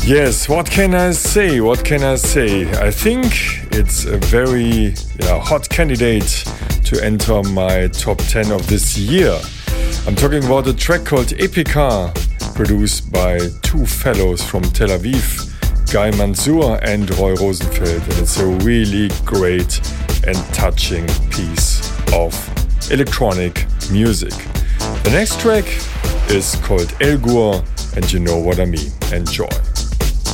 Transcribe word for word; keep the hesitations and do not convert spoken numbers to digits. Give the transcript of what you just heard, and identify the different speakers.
Speaker 1: Yes, what can I say? What can I say? I think it's a very yeah, hot candidate to enter my top ten of this year. I'm talking about a track called Epica, produced by two fellows from Tel Aviv, Guy Mansour and Roy Rosenfeld, and it's a really great and touching piece of electronic music. The next track is called El Gur, and you know what I mean. Enjoy.